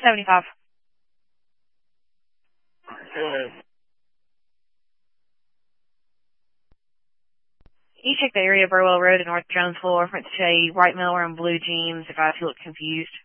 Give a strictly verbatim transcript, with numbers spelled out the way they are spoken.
seventy-five. Go ahead. You check the area of Burwell Road in North Jonesville, reference to a white male wearing blue jeans. The guy looked confused.